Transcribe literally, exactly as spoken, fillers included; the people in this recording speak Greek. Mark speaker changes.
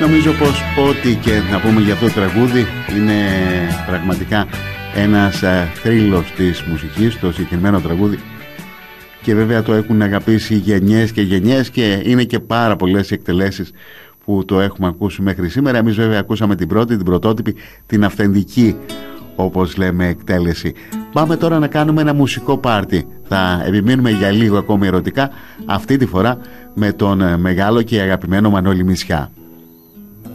Speaker 1: Νομίζω πως ό,τι και να πούμε για αυτό το τραγούδι είναι πραγματικά ένας θρύλος της μουσικής, το συγκεκριμένο τραγούδι, και βέβαια το έχουν αγαπήσει γενιές και γενιές και είναι και πάρα πολλές εκτελέσεις που το έχουμε ακούσει μέχρι σήμερα. Εμείς βέβαια ακούσαμε την πρώτη, την πρωτότυπη, την αυθεντική, όπως λέμε, εκτέλεση. Πάμε τώρα να κάνουμε ένα μουσικό πάρτι. Θα επιμείνουμε για λίγο ακόμη ερωτικά, αυτή τη φορά με τον μεγάλο και αγαπημένο Μανώλη Μησιά.